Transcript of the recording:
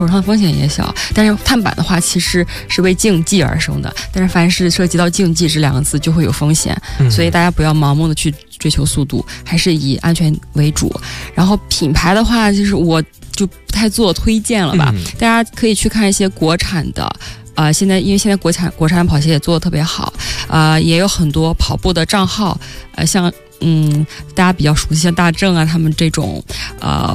受伤的风险也小。但是碳板的话其实是为竞技而生的，但是凡是涉及到竞技这两个字就会有风险，所以大家不要盲目的去追求速度，还是以安全为主。然后品牌的话，就是我就不太做推荐了吧，大家可以去看一些国产的。现在因为现在国产跑鞋也做得特别好，也有很多跑步的账号，像大家比较熟悉像大正啊，他们这种